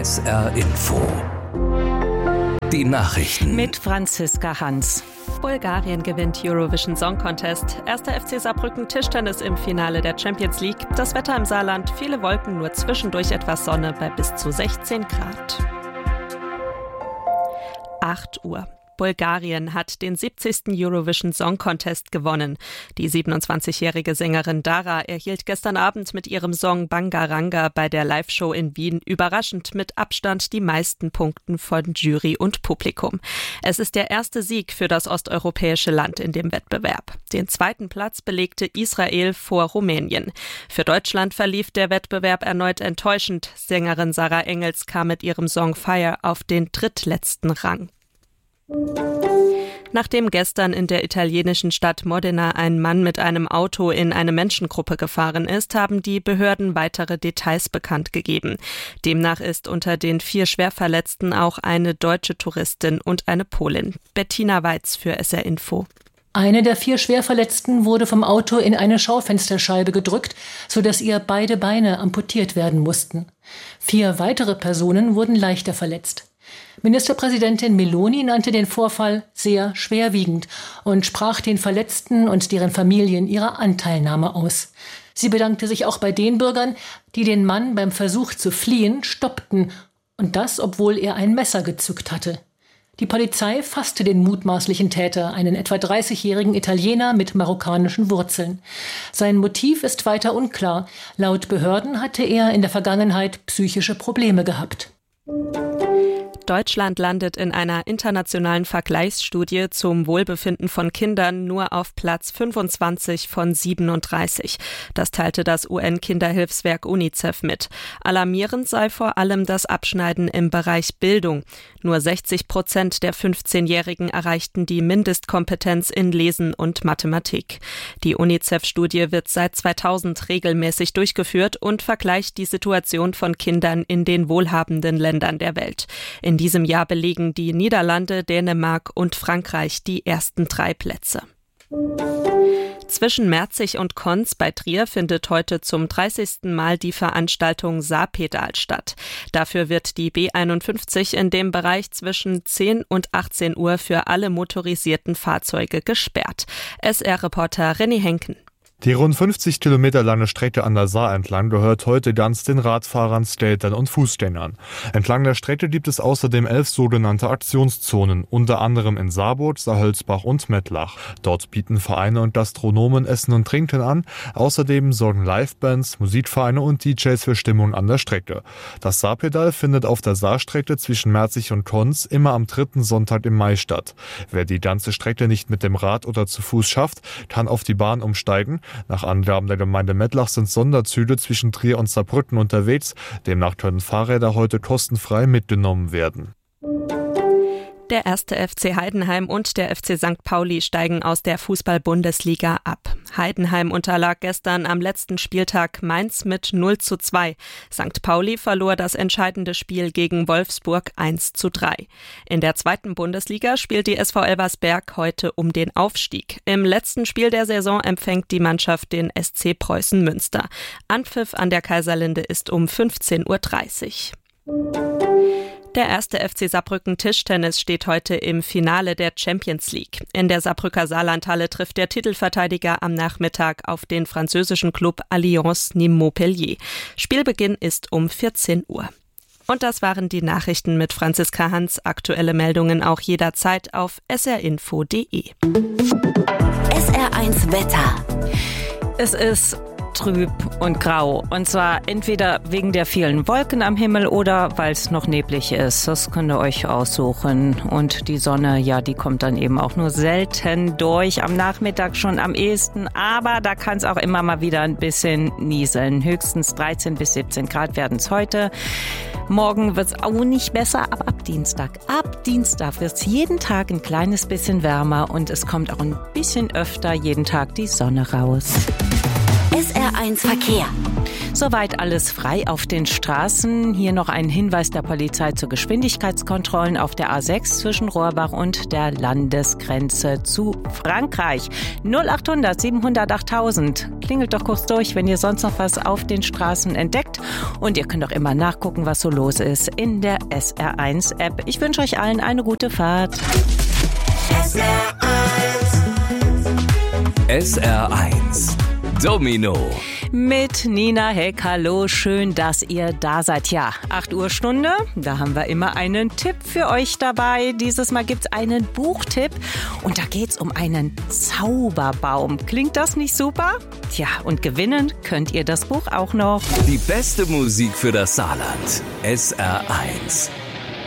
SR Info. Die Nachrichten. Mit Franziska Hans. Bulgarien gewinnt Eurovision Song Contest. 1. FC Saarbrücken Tischtennis im Finale der Champions League. Das Wetter im Saarland, viele Wolken, nur zwischendurch etwas Sonne bei bis zu 16 Grad. 8 Uhr. Bulgarien hat den 70. Eurovision Song Contest gewonnen. Die 27-jährige Sängerin Dara erhielt gestern Abend mit ihrem Song Bangaranga bei der Live-Show in Wien überraschend mit Abstand die meisten Punkte von Jury und Publikum. Es ist der erste Sieg für das osteuropäische Land in dem Wettbewerb. Den zweiten Platz belegte Israel vor Rumänien. Für Deutschland verlief der Wettbewerb erneut enttäuschend. Sängerin Sarah Engels kam mit ihrem Song Fire auf den drittletzten Rang. Nachdem gestern in der italienischen Stadt Modena ein Mann mit einem Auto in eine Menschengruppe gefahren ist, haben die Behörden weitere Details bekannt gegeben. Demnach ist unter den 4 Schwerverletzten auch eine deutsche Touristin und eine Polin. Bettina Weiz für SR Info. Eine der 4 Schwerverletzten wurde vom Auto in eine Schaufensterscheibe gedrückt, sodass ihr beide Beine amputiert werden mussten. 4 weitere Personen wurden leichter verletzt. Ministerpräsidentin Meloni nannte den Vorfall sehr schwerwiegend und sprach den Verletzten und deren Familien ihre Anteilnahme aus. Sie bedankte sich auch bei den Bürgern, die den Mann beim Versuch zu fliehen stoppten, und das, obwohl er ein Messer gezückt hatte. Die Polizei fasste den mutmaßlichen Täter, einen etwa 30-jährigen Italiener mit marokkanischen Wurzeln. Sein Motiv ist weiter unklar. Laut Behörden hatte er in der Vergangenheit psychische Probleme gehabt. Deutschland landet in einer internationalen Vergleichsstudie zum Wohlbefinden von Kindern nur auf Platz 25 von 37. Das teilte das UN-Kinderhilfswerk UNICEF mit. Alarmierend sei vor allem das Abschneiden im Bereich Bildung. Nur 60% der 15-Jährigen erreichten die Mindestkompetenz in Lesen und Mathematik. Die UNICEF-Studie wird seit 2000 regelmäßig durchgeführt und vergleicht die Situation von Kindern in den wohlhabenden Ländern der Welt. In diesem Jahr belegen die Niederlande, Dänemark und Frankreich die ersten 3 Plätze. Zwischen Merzig und Konz bei Trier findet heute zum 30. Mal die Veranstaltung Saarpedal statt. Dafür wird die B51 in dem Bereich zwischen 10 und 18 Uhr für alle motorisierten Fahrzeuge gesperrt. SR-Reporter René Henken. Die rund 50 Kilometer lange Strecke an der Saar entlang gehört heute ganz den Radfahrern, Skatern und Fußgängern. Entlang der Strecke gibt es außerdem 11 sogenannte Aktionszonen, unter anderem in Saarburg, Saarhölzbach und Mettlach. Dort bieten Vereine und Gastronomen Essen und Trinken an. Außerdem sorgen Livebands, Musikvereine und DJs für Stimmung an der Strecke. Das Saarpedal findet auf der Saarstrecke zwischen Merzig und Konz immer am 3. Sonntag im Mai statt. Wer die ganze Strecke nicht mit dem Rad oder zu Fuß schafft, kann auf die Bahn umsteigen. Nach Angaben der Gemeinde Mettlach sind Sonderzüge zwischen Trier und Saarbrücken unterwegs. Demnach können Fahrräder heute kostenfrei mitgenommen werden. Der 1. FC Heidenheim und der FC St. Pauli steigen aus der Fußball-Bundesliga ab. Heidenheim unterlag gestern am letzten Spieltag Mainz mit 0:2. St. Pauli verlor das entscheidende Spiel gegen Wolfsburg 1:3. In der 2. Bundesliga spielt die SV Elversberg heute um den Aufstieg. Im letzten Spiel der Saison empfängt die Mannschaft den SC Preußen Münster. Anpfiff an der Kaiserlinde ist um 15:30 Uhr. Der 1. FC Saarbrücken Tischtennis steht heute im Finale der Champions League. In der Saarbrücker Saarlandhalle trifft der Titelverteidiger am Nachmittag auf den französischen Club Alliance Nîmes-Montpellier. Spielbeginn ist um 14 Uhr. Und das waren die Nachrichten mit Franziska Hans. Aktuelle Meldungen auch jederzeit auf srinfo.de. SR1 Wetter. Es ist trüb und grau. Und zwar entweder wegen der vielen Wolken am Himmel oder weil es noch neblig ist. Das könnt ihr euch aussuchen. Und die Sonne, ja, die kommt dann eben auch nur selten durch. Am Nachmittag schon am ehesten. Aber da kann es auch immer mal wieder ein bisschen nieseln. Höchstens 13 bis 17 Grad werden es heute. Morgen wird es auch nicht besser, aber ab Dienstag wird es jeden Tag ein kleines bisschen wärmer und es kommt auch ein bisschen öfter jeden Tag die Sonne raus. SR1 Verkehr. Soweit alles frei auf den Straßen. Hier noch ein Hinweis der Polizei zu Geschwindigkeitskontrollen auf der A6 zwischen Rohrbach und der Landesgrenze zu Frankreich. 0800 700 8000. Klingelt doch kurz durch, wenn ihr sonst noch was auf den Straßen entdeckt. Und ihr könnt auch immer nachgucken, was so los ist in der SR1-App. Ich wünsche euch allen eine gute Fahrt. SR1 Domino mit Nina Heck. Hallo, schön, dass ihr da seid. Ja, 8 Uhr Stunde, da haben wir immer einen Tipp für euch dabei. Dieses Mal gibt's einen Buchtipp und da geht's um einen Zauberbaum. Klingt das nicht super? Tja, und gewinnen könnt ihr das Buch auch noch. Die beste Musik für das Saarland. SR1